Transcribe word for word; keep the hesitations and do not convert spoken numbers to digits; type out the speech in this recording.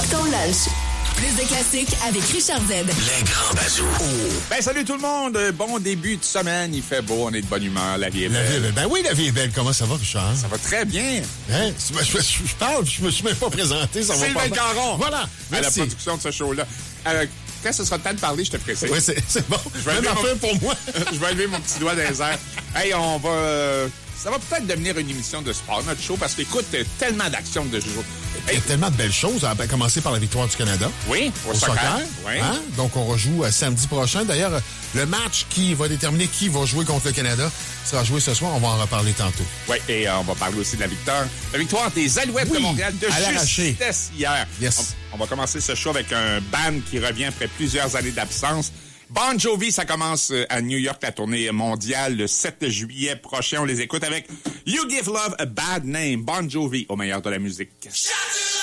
ton lunch. Plus de classiques avec Richard Z. Les grands bazous. Oh. Ben, salut tout le monde. Bon début de semaine. Il fait beau. On est de bonne humeur. La vie est La belle. vie est belle. Ben oui, la vie est belle. Comment ça va, Richard? Ça va très bien. Hein? Je, je, je parle, je me suis même pas présenté. Ça va Sylvain pas bien. Caron. Voilà. À la Merci. production de ce show-là. Euh, quand ce sera le temps de parler, je te précise. Oui, c'est, c'est bon. Je vais Même lever affaire mon- pour moi. Je vais lever mon petit doigt dans les airs. Hey, on va... euh, Ça va peut-être devenir une émission de sport, notre show, parce qu'écoute, euh, tellement d'actions de jour. Il y a tellement de belles choses, à commencer par la victoire du Canada. Oui, au, Au soccer. soccer. Oui. Hein? Donc, on rejoue euh, samedi prochain. D'ailleurs, euh, le match qui va déterminer qui va jouer contre le Canada sera joué ce soir. On va en reparler tantôt. Oui, et euh, on va parler aussi de la victoire. La victoire des Alouettes Oui, de Montréal de à l'arraché. justesse hier. Yes. On, on va commencer ce show avec un band qui revient après plusieurs années d'absence. Bon Jovi, ça commence à New York, la tournée mondiale, le sept juillet prochain. On les écoute avec You Give Love a Bad Name. Bon Jovi, au meilleur de la musique.